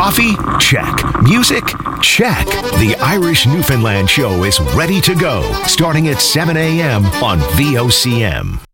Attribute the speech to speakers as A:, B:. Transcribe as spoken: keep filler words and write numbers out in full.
A: Coffee? Check. Music? Check. The Irish Newfoundland Show is ready to go, starting at seven a.m. on V O C M.